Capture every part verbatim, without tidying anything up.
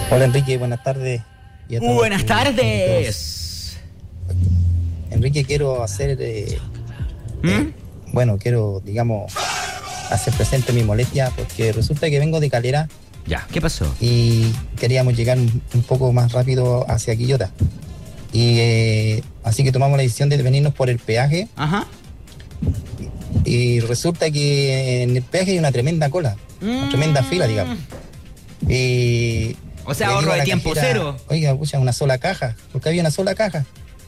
Hola Enrique, buenas tardes. Y a todos Buenas tus tardes. amigos. Enrique, quiero hacer, eh, ¿Mm? eh, bueno, quiero, digamos, hacer presente mi molestia porque resulta que vengo de Calera Ya, ¿qué pasó? y queríamos llegar un, un poco más rápido hacia Quillota. Y eh, así que tomamos la decisión de venirnos por el peaje Ajá. y resulta que en el peaje hay una tremenda cola, una tremenda fila, digamos. Y O sea, le digo ahorro a de la tiempo cajera, cero. Oiga, pucha, una sola caja, porque había una sola caja.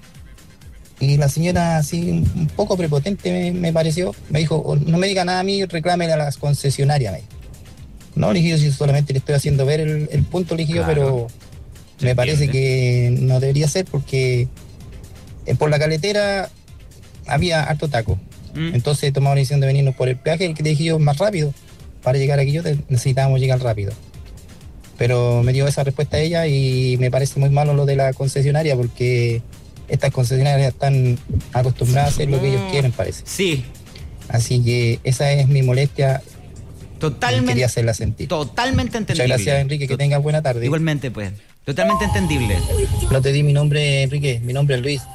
Y la señora, así, un un poco prepotente me, me pareció, me dijo, "Oh, no me diga nada a mí, reclámele a las concesionarias", me dijo. No, le dije, yo si solamente le estoy haciendo ver el, el punto, le dije yo, Claro. pero Se me parece entiende. que no debería ser porque eh, por la carretera había harto taco. ¿Mm? Entonces tomamos la decisión de venirnos por el peaje, el que le dije yo, más rápido. Para llegar aquí yo necesitábamos llegar rápido. Pero me dio esa respuesta ella y me parece muy malo lo de la concesionaria porque estas concesionarias están acostumbradas a hacer lo que ellos quieren, parece. Sí, Así que esa es mi molestia y totalmente. quería hacerla sentir. Totalmente Muchas entendible. gracias, Enrique, que Tot- tengas buena tarde. Igualmente, pues. Totalmente entendible. No te di mi nombre, Enrique, mi nombre es Luis.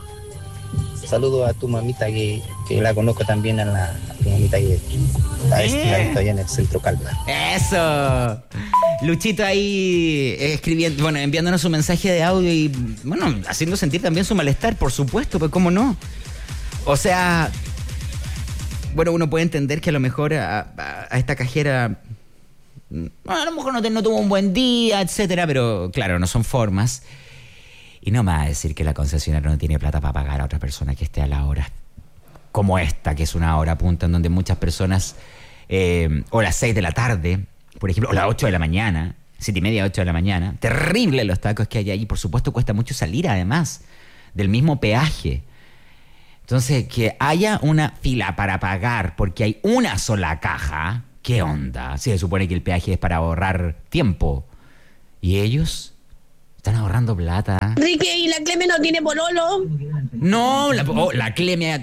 Saludo a tu mamita que, que la conozco también, a la a tu mamita que está Eh. allá en el centro Calva. Eso. Luchito ahí eh, escribiendo, bueno, enviándonos un mensaje de audio y, bueno, haciendo sentir también su malestar, por supuesto, pues cómo no. O sea, bueno, uno puede entender que a lo mejor a, a- a esta cajera, mm, a lo mejor no, te- no tuvo un buen día, etcétera, pero claro, no son formas. Y no me va a decir que la concesionaria no tiene plata para pagar a otra persona que esté a la hora como esta, que es una hora punta en donde muchas personas, eh, o las seis de la tarde, por ejemplo, o las ocho de la mañana, siete y media, ocho de la mañana, terrible los tacos que hay ahí, por supuesto cuesta mucho salir además del mismo peaje. Entonces, que haya una fila para pagar porque hay una sola caja, ¿qué onda? Si se supone que el peaje es para ahorrar tiempo. ¿Y ellos? Están ahorrando plata. Enrique, ¿y la Cleme no tiene pololo? No, la, oh, la Cleme...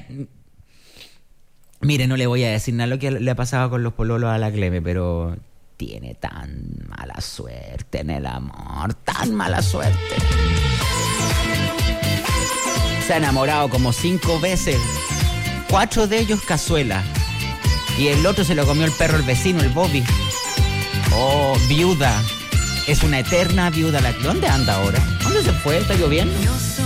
Mire, no le voy a decir nada lo que le ha pasado con los pololos a la Cleme, pero tiene tan mala suerte en el amor, tan mala suerte. Se ha enamorado como cinco veces, cuatro de ellos cazuela, y el otro se lo comió el perro, el vecino, el Bobby. Oh, viuda. Es una eterna viuda. La... ¿Dónde anda ahora? ¿Dónde se fue? ¿Está lloviendo?